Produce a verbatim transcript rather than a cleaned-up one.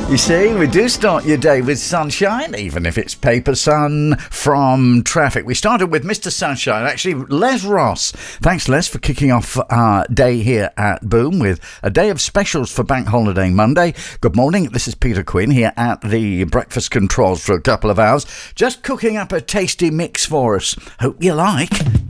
You see, we do start your day with sunshine, even if it's paper sun from traffic. We started with Mister Sunshine, actually, Les Ross. Thanks, Les, for kicking off our day here at Boom with a day of specials for Bank Holiday Monday. Good morning, this is Peter Quinn here at the breakfast controls for a couple of hours, just cooking up a tasty mix for us. Hope you like.